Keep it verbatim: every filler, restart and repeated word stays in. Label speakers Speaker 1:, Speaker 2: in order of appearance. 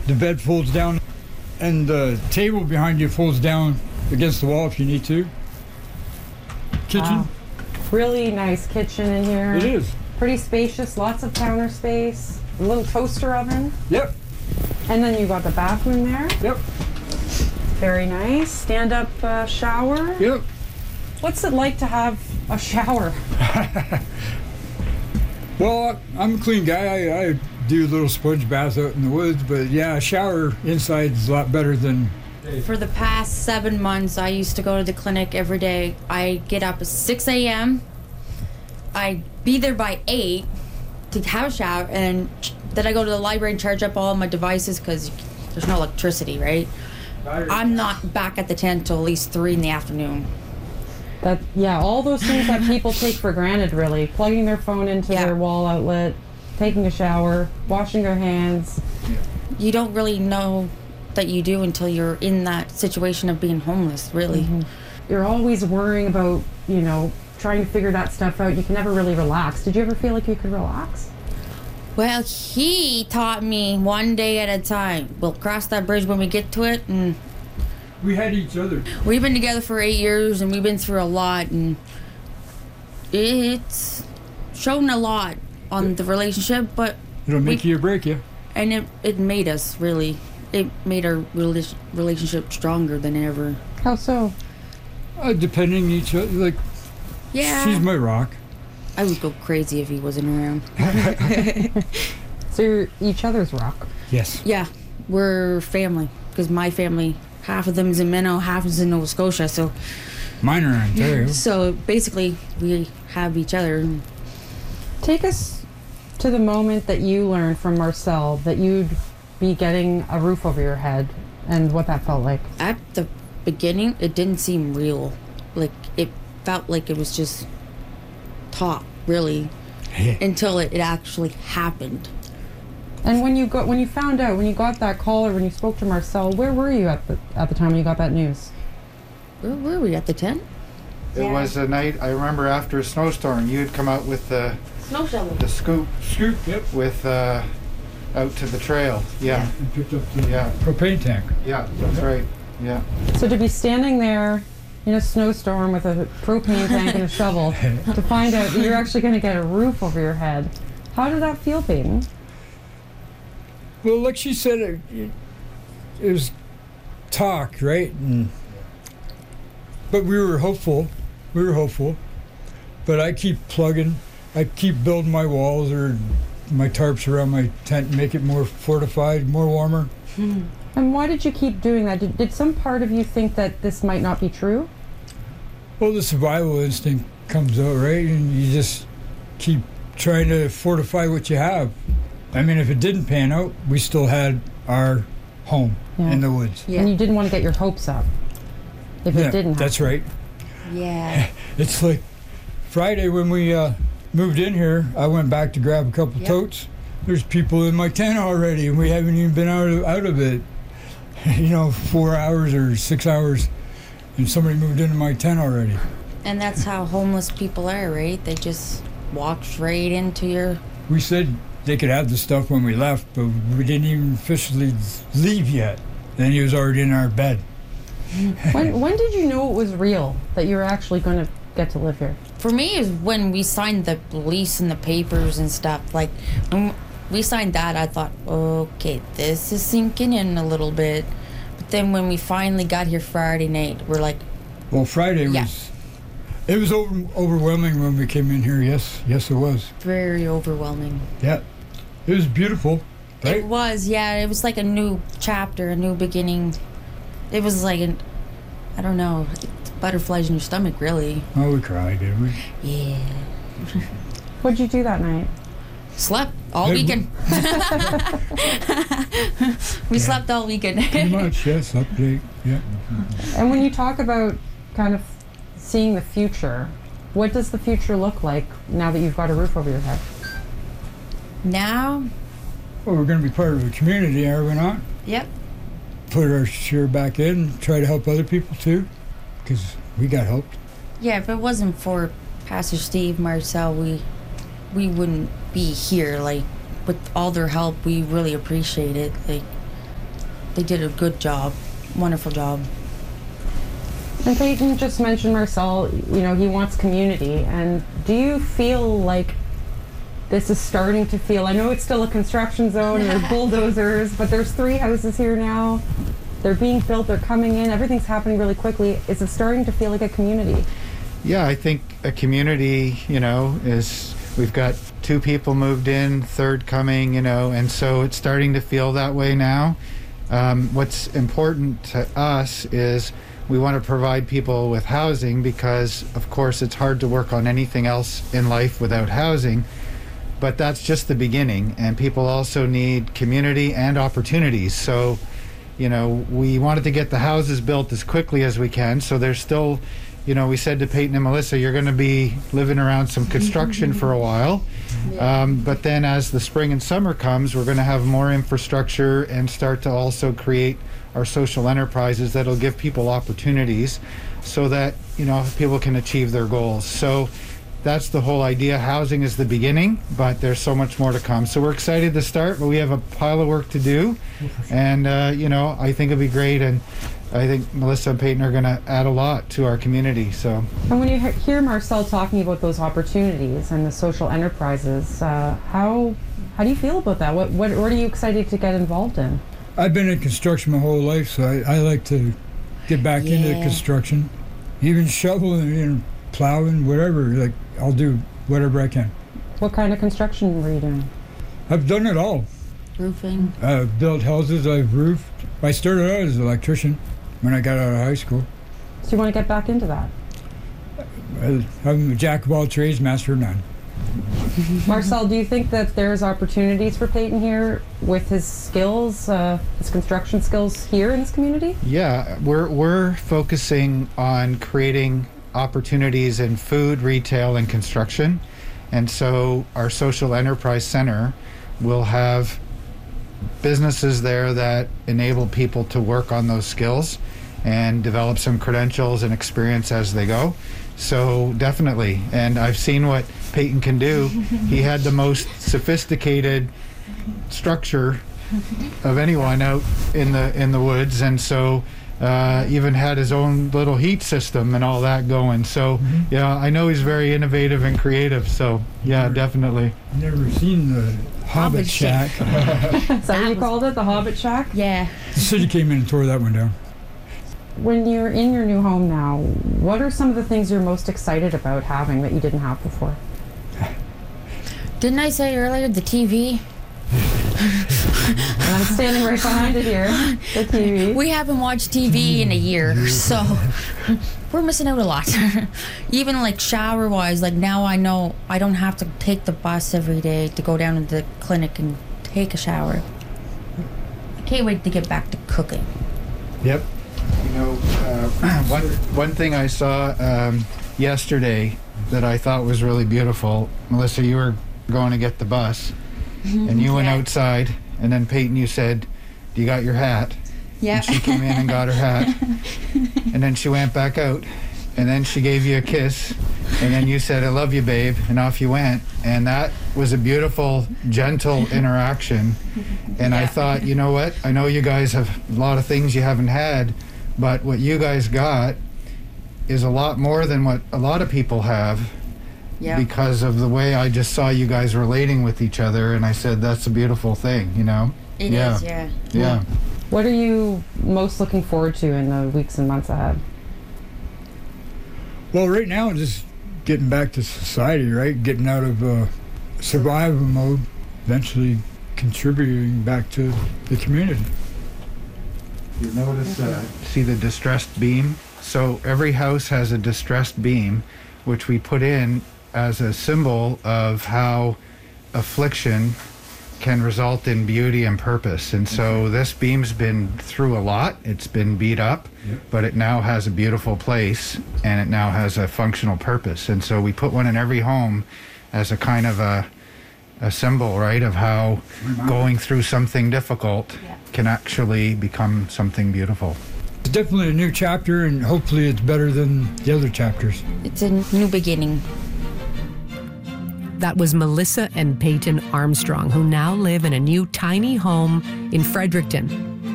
Speaker 1: The bed folds down, and the table behind you folds down against the wall if you need to. Kitchen.
Speaker 2: Wow. Really nice kitchen in here.
Speaker 1: It is.
Speaker 2: Pretty spacious, lots of counter space, a little toaster oven.
Speaker 1: Yep.
Speaker 2: And then you got the bathroom there.
Speaker 1: Yep.
Speaker 2: Very nice. Stand-up uh, shower.
Speaker 1: Yep.
Speaker 2: What's it like to have a shower?
Speaker 1: Well, I'm a clean guy. I, I do little sponge baths out in the woods, but yeah, a shower inside is a lot better than...
Speaker 3: For the past seven months, I used to go to the clinic every day. I get up at six a.m. I'd be there by eight to have a shower, and then I go to the library and charge up all my devices because there's no electricity, right? I'm not back at the tent till at least three in the afternoon.
Speaker 2: That yeah, all those things that people take for granted, really. Plugging their phone into
Speaker 3: Yeah.
Speaker 2: their wall outlet, taking a shower, washing their hands.
Speaker 3: You don't really know that you do until you're in that situation of being homeless, really.
Speaker 2: Mm-hmm. You're always worrying about, you know, trying to figure that stuff out. You can never really relax. Did you ever feel like you could relax?
Speaker 3: Well, he taught me one day at a time. We'll cross that bridge when we get to it, and
Speaker 1: We had each other.
Speaker 3: we've been together for eight years, and we've been through a lot, and it's shown a lot on the relationship, but
Speaker 1: It'll make
Speaker 3: We-
Speaker 1: you or break you.
Speaker 3: and it, it made us really, it made our rela- relationship stronger than ever.
Speaker 2: How so?
Speaker 1: Uh, depending each other, like,
Speaker 3: Yeah.
Speaker 1: she's my rock.
Speaker 3: I would go crazy if he wasn't around.
Speaker 2: So you're each other's rock.
Speaker 1: Yes.
Speaker 3: Yeah, we're family, because my family, half of them is in Minnow, half is in Nova Scotia, so
Speaker 1: Mine are in Ontario.
Speaker 3: so basically we have each other.
Speaker 2: Take us to the moment that you learned from Marcel that you'd be getting a roof over your head and what that felt like.
Speaker 3: At the beginning, it didn't seem real. Like, it felt like it was just talk, really, until it, it actually happened.
Speaker 2: And when you got when you found out, when you got that call or when you spoke to Marcel, where were you at the at the time when you got that news?
Speaker 3: Where were we? At the tent?
Speaker 4: It
Speaker 3: Yeah.
Speaker 4: was a night, I remember after a snowstorm, you had come out with the,
Speaker 3: Snow shovel.
Speaker 4: the scoop
Speaker 1: Scoop, yep.
Speaker 4: with, uh, out to the trail. Yeah,
Speaker 1: And picked up the
Speaker 4: Yeah.
Speaker 1: propane tank.
Speaker 4: yeah, that's right, yeah.
Speaker 2: So to be standing there in a snowstorm with a propane tank and a shovel to find out that you're actually going to get a roof over your head, how did that feel, Peyton?
Speaker 1: Well, like she said, it, it, it was talk, right? And, but we were hopeful. We were hopeful. But I keep plugging. I keep building my walls or my tarps around my tent and make it more fortified, more warmer.
Speaker 2: And why did you keep doing that? Did, did some part of you think that this might not be true?
Speaker 1: Well, the survival instinct comes out, right? And you just keep trying to fortify what you have. I mean, if it didn't pan out, we still had our home
Speaker 2: Yeah.
Speaker 1: in the woods.
Speaker 2: And
Speaker 3: Yeah.
Speaker 2: you didn't want to get your hopes up if
Speaker 1: Yeah,
Speaker 2: it didn't happen.
Speaker 1: that's right.
Speaker 3: Yeah.
Speaker 1: It's like Friday when we uh, moved in here, I went back to grab a couple
Speaker 3: Yep.
Speaker 1: totes. There's people in my tent already, and we haven't even been out of, out of it. You know, four hours or six hours, and somebody moved into my tent already.
Speaker 3: And that's how homeless people are, right? They just walk straight into your...
Speaker 1: We said they could have the stuff when we left, but we didn't even officially leave yet. Then he was already in our bed.
Speaker 2: When, when did you know it was real, that you were actually going to get to live here?
Speaker 3: For me, is when we signed the lease and the papers and stuff. Like, when we signed that, I thought, okay, this is sinking in a little bit. But then when we finally got here Friday night, we're like,
Speaker 1: Well, Friday
Speaker 3: Yeah.
Speaker 1: was... It was over, overwhelming when we came in here, yes. Yes, it was.
Speaker 3: very overwhelming.
Speaker 1: Yeah. It was beautiful, right?
Speaker 3: It was, yeah. It was like a new chapter, a new beginning. It was like an, I don't know, butterflies in your stomach, really.
Speaker 1: Oh, we cried, did we?
Speaker 3: Yeah.
Speaker 2: What'd you do that night?
Speaker 3: Slept all
Speaker 1: Hey,
Speaker 3: weekend. we slept all weekend.
Speaker 1: Pretty much, yes, update, yeah.
Speaker 2: And when you talk about kind of seeing the future, what does the future look like now that you've got a roof over your head?
Speaker 3: Now,
Speaker 1: Well, we're going to be part of the community, are we not?
Speaker 3: yep.
Speaker 1: Put our share back in, try to help other people too, because we got helped.
Speaker 3: Yeah, if it wasn't for Pastor Steve, Marcel, we we wouldn't be here. Like, with all their help, we really appreciate it. Like, they did a good job, wonderful job.
Speaker 2: And Peyton just mentioned Marcel, you know, he wants community. And do you feel like this is starting to feel, I know it's still a construction zone and there's bulldozers, but there's three houses here now. They're being built, they're coming in, everything's happening really quickly. Is it starting to feel like a community?
Speaker 4: Yeah, I think a community, you know, is, we've got two people moved in, third coming, you know, and so it's starting to feel that way now. Um, what's important to us is we want to provide people with housing because, of course, it's hard to work on anything else in life without housing. But that's just the beginning, and people also need community and opportunities. So, you know, we wanted to get the houses built as quickly as we can. So there's still, you know, we said to Peyton and Melissa, you're going to be living around some construction for a while.
Speaker 3: Yeah.
Speaker 4: Um, but then as the spring and summer comes, we're going to have more infrastructure and start to also create our social enterprises that'll give people opportunities so that, you know, people can achieve their goals. So that's the whole idea. Housing is the beginning, but there's so much more to come. So we're excited to start, but we have a pile of work to do. And, uh, you know, I think it'll be great. And I think Melissa and Peyton are going to add a lot to our community. So.
Speaker 2: And when you he- hear Marcel talking about those opportunities and the social enterprises, uh, how how do you feel about that? What, what what are you excited to get involved in?
Speaker 1: I've been in construction my whole life, so I, I like to get back
Speaker 3: Yeah.
Speaker 1: into construction. Even shoveling, you know, plowing, whatever. Like, I'll do whatever I can.
Speaker 2: What kind of construction were you doing?
Speaker 1: I've done it all.
Speaker 3: Roofing.
Speaker 1: I've built houses, I've roofed. I started out as an electrician when I got out of high school.
Speaker 2: So you want to get back into that?
Speaker 1: I- I'm a jack of all trades, master of none.
Speaker 2: Marcel, do you think that there's opportunities for Peyton here with his skills, uh, his construction skills here in this community?
Speaker 4: Yeah, we're we're focusing on creating opportunities in food, retail, and construction. And so our social enterprise center will have businesses there that enable people to work on those skills and develop some credentials and experience as they go. So definitely, and I've seen what Peyton can do. He had the most sophisticated structure of anyone out in the in the woods, and so uh, even had his own little heat system and all that going. So yeah, I know he's very innovative and creative. So yeah, definitely.
Speaker 1: Never seen the Hobbit,
Speaker 3: Hobbit
Speaker 1: Shack.
Speaker 2: Is that what you
Speaker 3: was-
Speaker 2: called it, the Hobbit Shack?
Speaker 3: Yeah.
Speaker 1: The city came in and tore that one down.
Speaker 2: When you're in your new home now, what are some of the things you're most excited about having that you didn't have before?
Speaker 3: Didn't I say earlier the T V?
Speaker 2: And I'm standing right behind it here, the T V.
Speaker 3: We haven't watched T V in a year, so we're missing out a lot. Even like shower wise, like now I know I don't have to take the bus every day to go down to the clinic and take a shower. I can't wait to get back to cooking.
Speaker 4: Yep. You know, uh, one one thing I saw um, yesterday that I thought was really beautiful. Melissa, you were going to get the bus, and you went
Speaker 3: Yeah.
Speaker 4: outside, and then Peyton, you said, "You got your hat?"
Speaker 3: Yeah.
Speaker 4: And she came in and got her hat, and then she went back out, and then she gave you a kiss, and then you said, "I love you, babe," and off you went. And that was a beautiful, gentle interaction. And I
Speaker 3: Yeah.
Speaker 4: thought, you know what? I know you guys have a lot of things you haven't had, but what you guys got is a lot more than what a lot of people have.
Speaker 3: Yeah.
Speaker 4: Because of the way I just saw you guys relating with each other, and I said, that's a beautiful thing, you know?
Speaker 3: It is,
Speaker 4: Yeah.
Speaker 3: yeah.
Speaker 4: Yeah.
Speaker 2: What are you most looking forward to in the weeks and months ahead?
Speaker 1: Well, right now, just getting back to society, right? Getting out of uh, survival mode, eventually contributing back to the community.
Speaker 4: You notice, uh, see the distressed beam? So every house has a distressed beam, which we put in as a symbol of how affliction can result in beauty and purpose. And so this beam's been through a lot. It's been beat up,
Speaker 1: Yep.
Speaker 4: but it now has a beautiful place, and it now has a functional purpose. And so we put one in every home as a kind of a a symbol, right, of how going through something difficult
Speaker 3: Yeah.
Speaker 4: can actually become something beautiful.
Speaker 1: It's definitely a new chapter, and hopefully it's better than the other chapters.
Speaker 3: It's a new beginning.
Speaker 5: That was Melissa and Peyton Armstrong, who now live in a new tiny home in Fredericton.